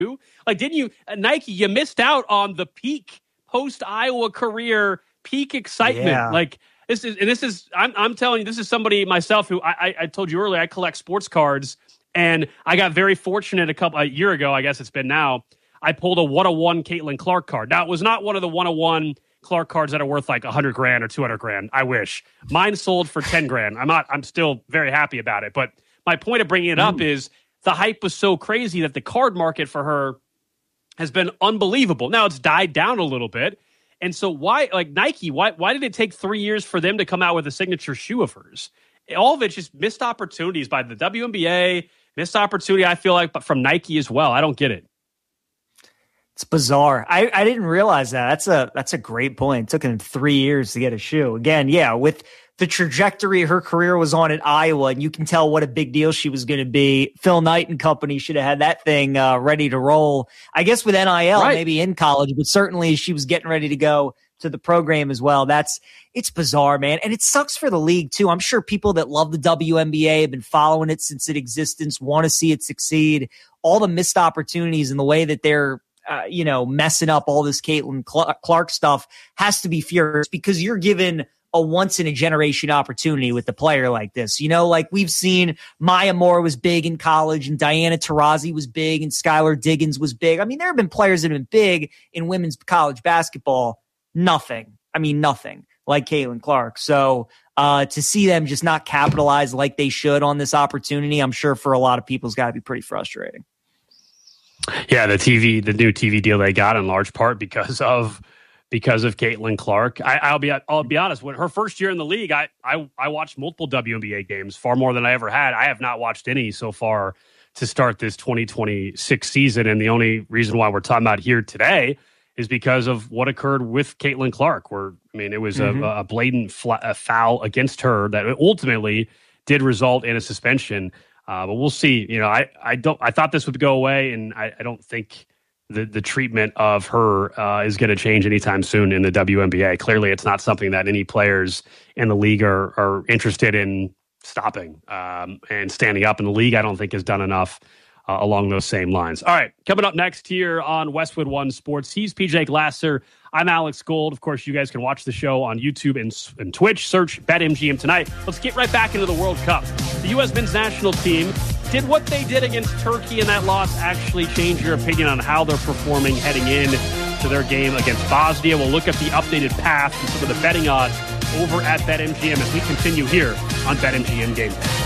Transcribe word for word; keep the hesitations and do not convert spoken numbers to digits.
Like, didn't you, uh, Nike, you missed out on the peak post-Iowa career, peak excitement. Yeah. Like, this is, and this is, I'm, I'm telling you, this is somebody myself who, I, I, I told you earlier, I collect sports cards, and I got very fortunate a couple, a year ago, I guess it's been now, I pulled a one oh one Caitlin Clark card. Now, it was not one of the one oh one Clark cards that are worth like one hundred grand or two hundred grand. I wish. Mine sold for ten grand. I'm not, I'm still very happy about it. But my point of bringing it up Ooh. is the hype was so crazy that the card market for her has been unbelievable. Now it's died down a little bit. And so why, like Nike, why why did it take three years for them to come out with a signature shoe of hers? All of it's just missed opportunities by the W N B A, missed opportunity, I feel like, but from Nike as well. I don't get it. It's bizarre. I, I didn't realize that. That's a that's a great point. It took him three years to get a shoe. Again, yeah, with the trajectory her career was on at Iowa, and you can tell what a big deal she was going to be. Phil Knight and company should have had that thing uh, ready to roll. I guess with N I L, right. maybe in college, but certainly she was getting ready to go to the program as well. That's it's bizarre, man. And it sucks for the league too. I'm sure people that love the W N B A have been following it since its existence, want to see it succeed. All the missed opportunities and the way that they're Uh, you know, messing up all this Caitlin Clark stuff has to be furious, because you're given a once in a generation opportunity with a player like this. You know, like we've seen Maya Moore was big in college, and Diana Taurasi was big, and Skylar Diggins was big. I mean, there have been players that have been big in women's college basketball. Nothing. I mean, nothing like Caitlin Clark. So uh, to see them just not capitalize like they should on this opportunity, I'm sure for a lot of people has got to be pretty frustrating. Yeah, the T V, the new T V deal they got in large part because of because of Caitlin Clark. I, I'll be I'll be honest. When her first year in the league, I, I I watched multiple W N B A games, far more than I ever had. I have not watched any so far to start this twenty twenty-six season, and the only reason why we're talking about here today is because of what occurred with Caitlin Clark. Where I mean, it was mm-hmm. a, a blatant fla- a foul against her that ultimately did result in a suspension. Uh, but we'll see. You know, I, I don't. I thought this would go away, and I, I don't think the the treatment of her uh, is going to change anytime soon in the W N B A. Clearly, it's not something that any players in the league are are interested in stopping um, and standing up. And the league, I don't think, has done enough uh, along those same lines. All right, coming up next here on Westwood One Sports, he's P J Glasser. I'm Alex Gold. Of course, you guys can watch the show on YouTube and, and Twitch. Search BetMGM tonight. Let's get right back into the World Cup. The U S men's national team, did what they did against Turkey in that loss actually change your opinion on how they're performing heading in to their game against Bosnia? We'll look at the updated path and some of the betting odds over at BetMGM as we continue here on BetMGM Game Day.